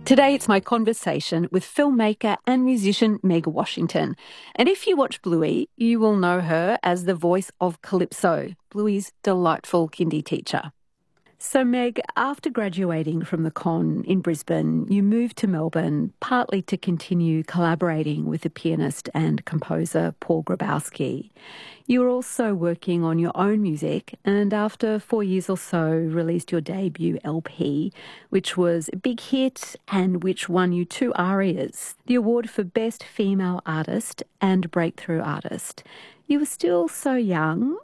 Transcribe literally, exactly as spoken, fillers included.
Today, it's my conversation with filmmaker and musician Meg Washington. And if you watch Bluey, you will know her as the voice of Calypso, Bluey's delightful kindy teacher. So, Meg, after graduating from the Con in Brisbane, you moved to Melbourne partly to continue collaborating with the pianist and composer Paul Grabowski. You were also working on your own music, and after four years or so, released your debut L P, which was a big hit and which won you two ARIAs, the award for Best Female Artist and Breakthrough Artist. You were still so young,